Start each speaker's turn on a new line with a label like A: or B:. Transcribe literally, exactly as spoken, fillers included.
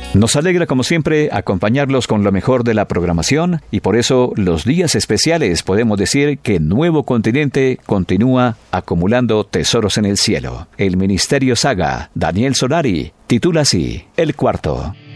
A: Nos alegra como siempre acompañarlos con lo mejor de la programación y por eso los días especiales podemos decir que Nuevo Continente continúa acumulando tesoros en el cielo. El Ministerio Saga, Daniel Solari, titula así: El Cuarto.